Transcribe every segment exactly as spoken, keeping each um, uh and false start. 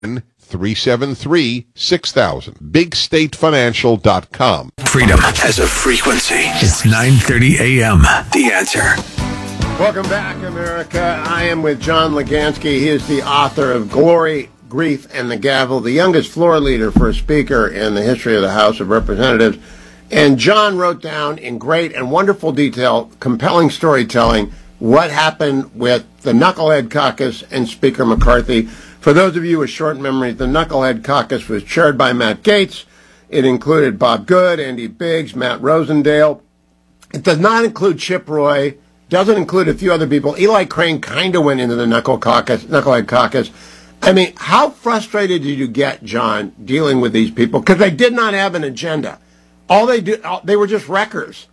three seven three, six thousand. big state financial dot com. Freedom has a frequency. It's nine thirty a.m. The Answer. Welcome back, America. I am with John Legansky. He is the author of Glory, Grief, and the Gavel, the youngest floor leader for a speaker in the history of the House of Representatives. And John wrote down in great and wonderful detail, compelling storytelling, what happened with the Knucklehead Caucus and Speaker McCarthy. For those of you with short memories, the Knucklehead Caucus was chaired by Matt Gaetz. It included Bob Good, Andy Biggs, Matt Rosendale. It does not include Chip Roy. Doesn't include a few other people. Eli Crane kind of went into the Knuckle Caucus, Knucklehead Caucus. I mean, how frustrated did you get, John, dealing with these people? Because they did not have an agenda. All they do, they were just wreckers.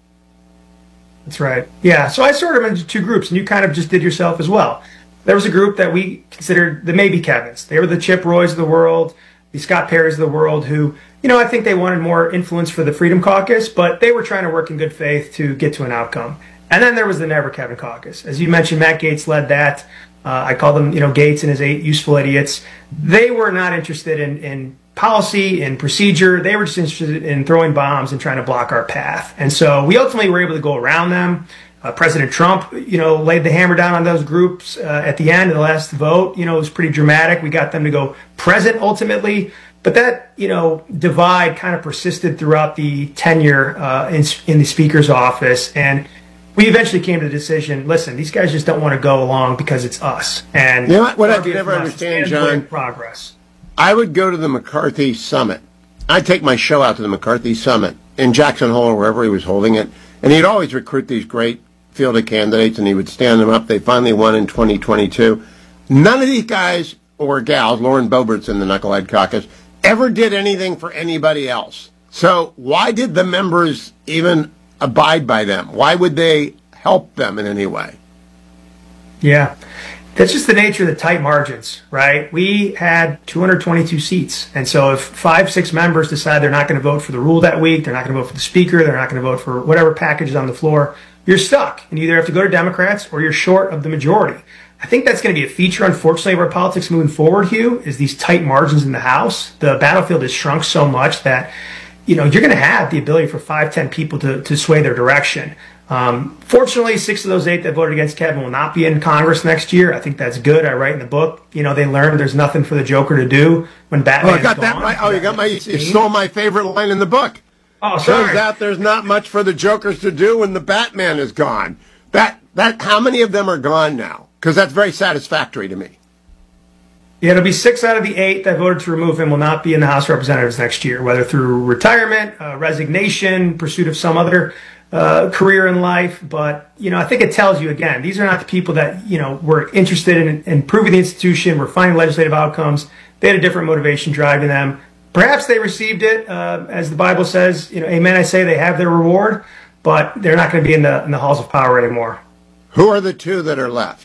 That's right. Yeah. So I sorted them into two groups, and you kind of just did yourself as well. There was a group that we considered the maybe Kevins. They were the Chip Roys of the world, the Scott Perrys of the world, who, you know, I think they wanted more influence for the Freedom Caucus, but they were trying to work in good faith to get to an outcome. And then there was the Never Kevin Caucus. As you mentioned, Matt Gaetz led that. Uh, I call them, you know, Gaetz and his eight useful idiots. They were not interested in, in policy and procedure. They were just interested in throwing bombs and trying to block our path. And so we ultimately were able to go around them. Uh, President Trump, you know, laid the hammer down on those groups uh, at the end of the last vote. You know, it was pretty dramatic. We got them to go present ultimately. But that, you know, divide kind of persisted throughout the tenure uh, in, in the Speaker's office. And we eventually came to the decision, listen, these guys just don't want to go along because it's us. And you know what, what I can never understand, John, progress. I would go to the McCarthy Summit. I'd take my show out to the McCarthy Summit in Jackson Hole or wherever he was holding it. And he'd always recruit these great field of candidates, and he would stand them up. They finally won in twenty twenty-two. None of these guys or gals, Lauren Boebert's in the Knucklehead Caucus, ever did anything for anybody else. So why did the members even abide by them? Why would they help them in any way? Yeah, that's just the nature of the tight margins, right? We had two hundred twenty-two seats. And so if five, six members decide they're not going to vote for the rule that week, they're not going to vote for the speaker, they're not going to vote for whatever package is on the floor, you're stuck. And you either have to go to Democrats or you're short of the majority. I think that's going to be a feature, unfortunately, of our politics moving forward, Hugh, is these tight margins in the House. The battlefield has shrunk so much that, you know, you're going to have the ability for five, ten people to, to sway their direction. Um, fortunately, six of those eight that voted against Kevin will not be in Congress next year. I think that's good. I write in the book, you know, they learned there's nothing for the Joker to do when Batman. Oh, I got that right. Oh, you got my, you stole my favorite line in the book. Oh, sorry. Turns out there's not much for the Jokers to do when the Batman is gone. That that how many of them are gone now? Because that's very satisfactory to me. Yeah, it'll be six out of the eight that voted to remove him will not be in the House of Representatives next year, whether through retirement, uh, resignation, pursuit of some other uh, career in life. But, you know, I think it tells you, again, these are not the people that, you know, were interested in, in improving the institution, were finding legislative outcomes. They had a different motivation driving them. Perhaps they received it, uh, as the Bible says, you know, amen, I say they have their reward, but they're not going to be in the in the halls of power anymore. Who are the two that are left?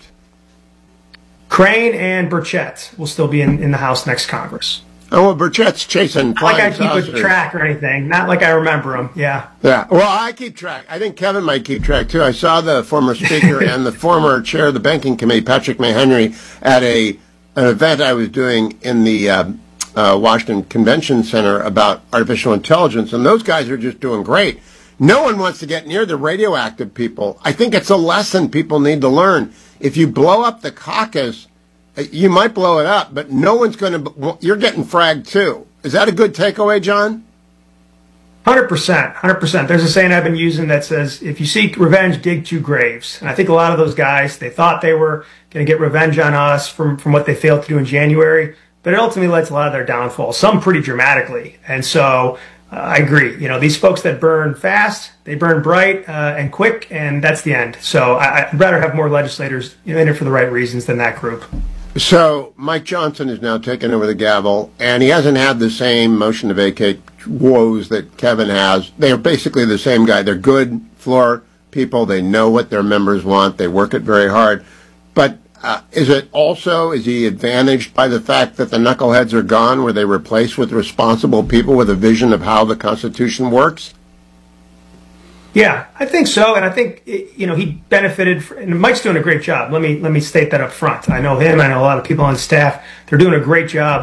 Crane and Burchett will still be in, in the House next Congress. Oh, well, Burchett's chasing Not like I keep saucers. a track or anything. Not like I remember him, yeah. Yeah, well, I keep track. I think Kevin might keep track, too. I saw the former Speaker and the former Chair of the Banking Committee, Patrick Mahenry, at a an event I was doing in the uh, uh, Washington Convention Center about artificial intelligence, and those guys are just doing great. No one wants to get near the radioactive people. I think it's a lesson people need to learn. If you blow up the caucus, you might blow it up, but no one's going to, you're getting fragged too. Is that a good takeaway, John? one hundred percent, one hundred percent. There's a saying I've been using that says, if you seek revenge, dig two graves. And I think a lot of those guys, they thought they were going to get revenge on us from, from what they failed to do in January, but it ultimately led to a lot of their downfall, some pretty dramatically. And so uh, I agree. You know, these folks that burn fast, they burn bright uh, and quick, and that's the end. So I, I'd rather have more legislators, you know, in it for the right reasons than that group. So Mike Johnson has now taken over the gavel, and he hasn't had the same motion to vacate woes that Kevin has. They are basically the same guy. They're good floor people. They know what their members want. They work it very hard. But uh, is it also, is he advantaged by the fact that the knuckleheads are gone? Were they replaced with responsible people with a vision of how the Constitution works? Yeah, I think so, and I think you know he benefited. From, and Mike's doing a great job. Let me let me state that up front. I know him. I know a lot of people on staff. They're doing a great job